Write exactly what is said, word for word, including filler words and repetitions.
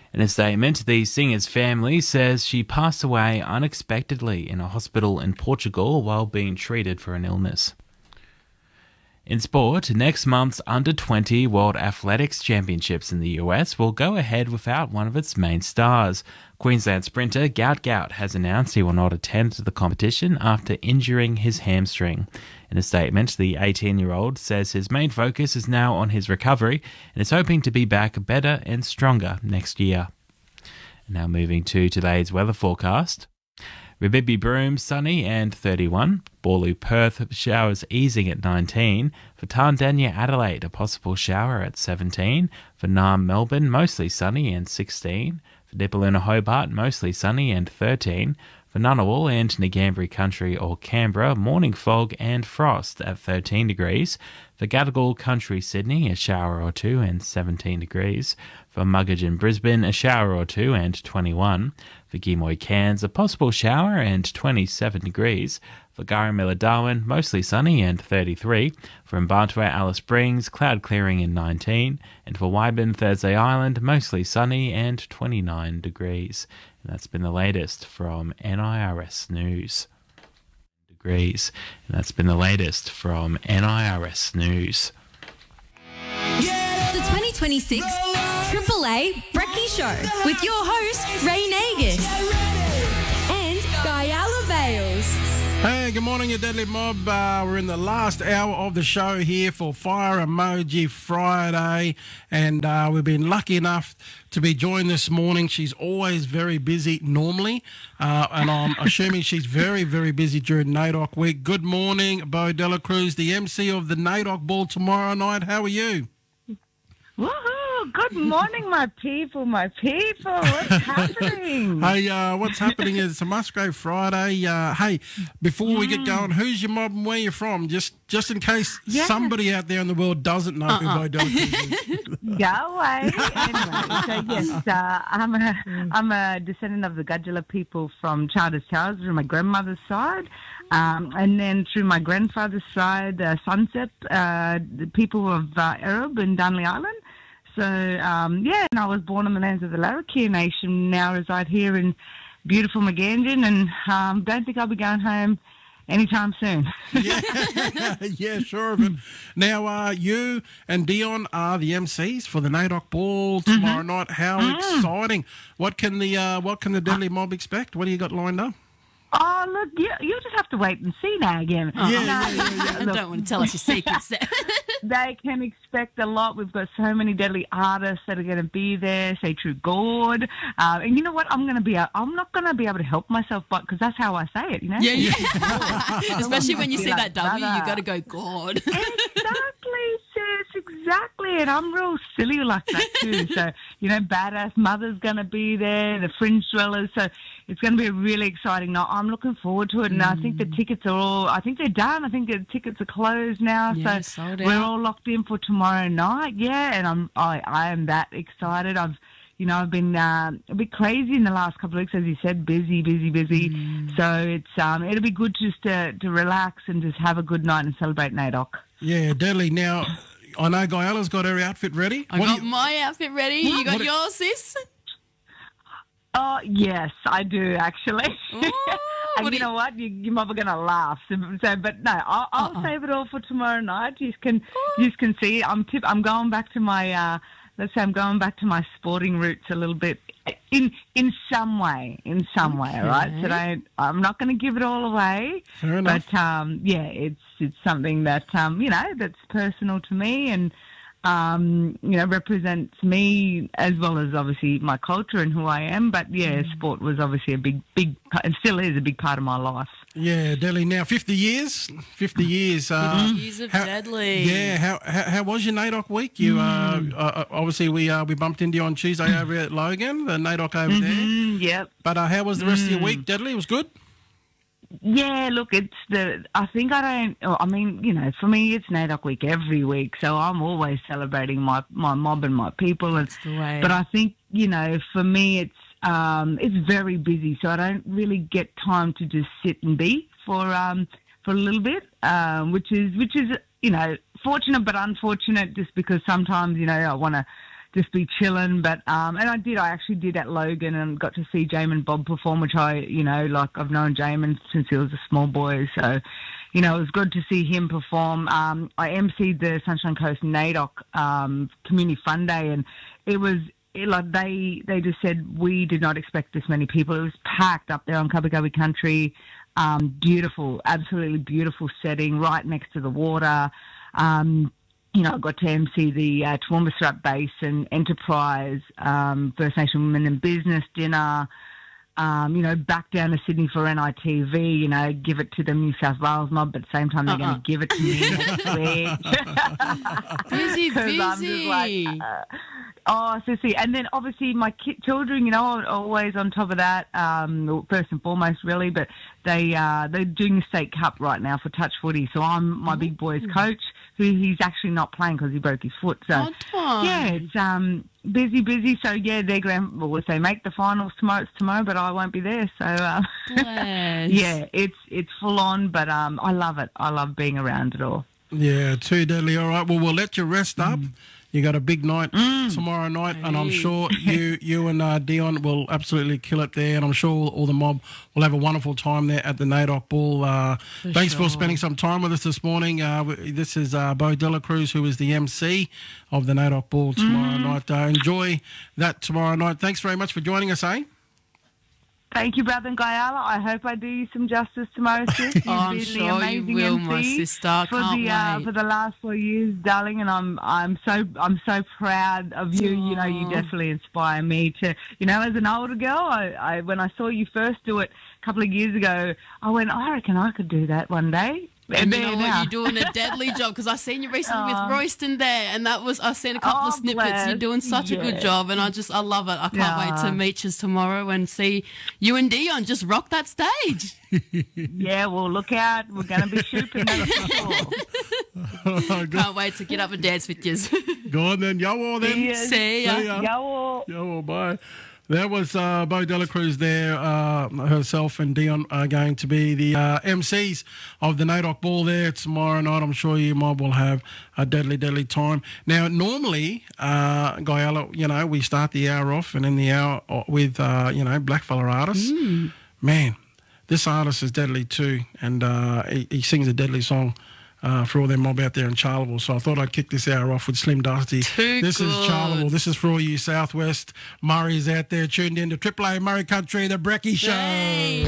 In a statement, the singer's family says she passed away unexpectedly in a hospital in Portugal while being treated for an illness. In sport, next month's under twenty World Athletics Championships in the U S will go ahead without one of its main stars. Queensland sprinter Gout Gout has announced he will not attend the competition after injuring his hamstring. In a statement, the eighteen-year-old says his main focus is now on his recovery and is hoping to be back better and stronger next year. Now moving to today's weather forecast. Ribibby Broome, sunny and thirty-one. Borlu Perth, showers easing at nineteen. For Tandanya Adelaide, a possible shower at seventeen. For Naarm Melbourne, mostly sunny and sixteen. For Nipaluna Hobart, mostly sunny and thirteen. For Ngunnawal and Ngambri Country or Canberra, morning fog and frost at thirteen degrees. For Gadigal Country Sydney, a shower or two and seventeen degrees. For Muggeridge Brisbane, a shower or two and twenty-one. For Gimoy Cairns, a possible shower and twenty-seven degrees. For Garramilla Darwin, mostly sunny and thirty-three. For Mbantua Alice Springs, cloud clearing and nineteen. And for Wyburn Thursday Island, mostly sunny and twenty-nine degrees. And that's been the latest from N I R S News. Degrees. And that's been the latest from N I R S News. The twenty twenty-six Triple A Brekkie Show with your host, Ray Nagus and Guyala Bales. Hey, good morning, you Deadly Mob. Uh, we're in the last hour of the show here for Fire Emoji Friday, and uh, we've been lucky enough to be joined this morning. She's always very busy normally, uh, and I'm assuming she's very, very busy during NAIDOC week. Good morning, Bo Dela Cruz, the M C of the NAIDOC Ball tomorrow night. How are you? Woohoo! Good morning, my people, my people. What's happening? Hey, uh, what's happening is it's a Musgrave Friday. Uh, hey, before we get going, who's your mob and where you're from? Just just in case Yeah. somebody out there in the world doesn't know who Bo Dela Cruz is. Go away. Anyway, so yes, uh, I'm a I'm a descendant of the Gudjala people from Charters Towers through my grandmother's side, um, and then through my grandfather's side, uh, Sunset, uh, the people of uh, Arab and Dunley Island. So, um, yeah, and I was born on the lands of the Larrakia Nation, now reside here in beautiful Magandran, and um, don't think I'll be going home anytime soon. yeah, yeah, sure of it. Now, uh, you and Dion are the M Cs for the NAIDOC Ball tomorrow night. How exciting! What can the uh, what can the Deadly Mob expect? What do you got lined up? Oh, look, you, you'll just have to wait and see now again. Yeah, yeah, yeah, yeah. I don't want to tell us your secrets there. They can expect a lot. We've got so many deadly artists that are going to be there. Say True God, uh, and you know what? I'm going to be. A, I'm not going to be able to help myself, but because that's how I say it. You know. Yeah, yeah. Especially when you Be see like, that W, you brother. got to go, God. Exactly, sis, exactly. And I'm real silly like that too. So, you know, Badass Mother's going to be there, the Fringe Dwellers. So it's going to be a really exciting night. I'm looking forward to it. And I think the tickets are all, I think they're done. I think the tickets are closed now. Yeah, so sold we're out. all locked in for tomorrow night. Yeah, and I'm, I, I am that excited. I've, you know, I've been uh, a bit crazy in the last couple of weeks, as you said, busy, busy, busy. So it's um, it'll be good just to, to relax and just have a good night and celebrate NAIDOC. Yeah, Deadly. Now, I know Guyala's got her outfit ready. I What do got you- my outfit ready. You got What- yours, sis? Oh, yes, I do, actually. Ooh, and what you do you- know what? You, you're probably going to laugh. So, so, but no, I'll, I'll Uh-uh. save it all for tomorrow night. You can, you can see. I'm tip, I'm going back to my. Uh, let's say I'm going back to my sporting roots a little bit, in in some way, in some way, all right? So don't, I'm not going to give it all away. Fair enough. But um, yeah, it's it's something that um, you know, that's personal to me and. Um, you know, represents me as well as obviously my culture and who I am. But yeah, sport was obviously a big, big, and still is a big part of my life. Yeah, Deadly. Now, fifty years. fifty years. Uh, Years of how- Deadly. Yeah, how, how how was your NAIDOC week? You uh, uh, obviously we uh, we bumped into you on Tuesday over at Logan, the NAIDOC over there. Mm, yep. But uh, how was the rest of your week, Deadly? It was good. Yeah, look, it's the, I think I don't, oh, I mean, you know, for me, it's NAIDOC week every week. So I'm always celebrating my, my mob and my people. And, the way. but I think, you know, for me, it's, um, it's very busy. So I don't really get time to just sit and be for, um, for a little bit, um, which is, which is, you know, fortunate but unfortunate just because sometimes, you know, I want to just be chilling. But um, and I did. I actually did at Logan and got to see Jamin Bob perform, which I, you know, like I've known Jamin since he was a small boy. So, you know, it was good to see him perform. Um, I emceed the Sunshine Coast NAIDOC um, Community Fun Day, and it was it, like they they just said we did not expect this many people. It was packed up there on Cubby Cubby Country. Um, beautiful, absolutely beautiful setting, right next to the water. Um, You know, I got to emcee the uh, Toowoomba Thrupp Basin Enterprise, um, First Nation Women in Business dinner, um, you know, back down to Sydney for N I T V, you know, give it to the New South Wales mob, but at the same time they're uh-uh. going to give it to me next week. busy, busy. I'm just like, uh, oh, sissy. And then obviously my ki- children, you know, are always on top of that, um, first and foremost, really, but they, uh, they're doing the State Cup right now for touch footy, so I'm my big boy's coach. He's actually not playing because he broke his foot. So, oh, yeah, it's um, busy, busy. So, yeah, they're going, well, if they make the finals tomorrow, it's tomorrow, but I won't be there. So, uh, yeah, it's it's full on, but um, I love it. I love being around it all. Yeah, too deadly. All right, well, we'll let you rest up. Mm. You got a big night mm. tomorrow night, hey. and I'm sure you you and uh, Dion will absolutely kill it there, and I'm sure all the mob will have a wonderful time there at the NAIDOC Ball. Uh, for thanks sure. for spending some time with us this morning. Uh, this is uh, Bo Dela Cruz, who is the M C of the NAIDOC Ball tomorrow mm. night. Uh, enjoy that tomorrow night. Thanks very much for joining us, eh? Thank you, brother Gayala. I hope I do you some justice tomorrow, sis. You've oh, I'm been sure the amazing you will, M C my sister. for Can't the uh, wait. for the last four years, darling. And I'm I'm so I'm so proud of you. Aww. You know, you definitely inspire me to. You know, as an older girl, I, I when I saw you first do it a couple of years ago, I went, I reckon I could do that one day. And you know what, you're doing a deadly job because I seen you recently oh. with Royston there, and that was I've seen a couple oh, of snippets. Bless. You're doing such yeah. a good job, and I just I love it. I can't yeah. wait to meet you tomorrow and see you and Dion just rock that stage. Yeah, well, look out, we're going to be shooting. Can't wait to get up and dance with you. Go on then, yo then. See ya. See ya. See ya. Yo. Yo, bye. That was uh, Bo Dela Cruz there. Uh, herself and Dion are going to be the uh, M Cs of the NAIDOC Ball there tomorrow night. I'm sure you mob will have a deadly, deadly time. Now, normally, uh, Gayala, you know, we start the hour off and in the hour with, uh, you know, blackfella artists. Mm. Man, this artist is deadly too, and uh, he, he sings a deadly song. Uh, for all their mob out there in Charleville. So I thought I'd kick this hour off with Slim Dusty. Too this good. is Charleville. This is for all you Southwest Murrays out there tuned in to Triple A Murray Country, the Brecky Show. Hey.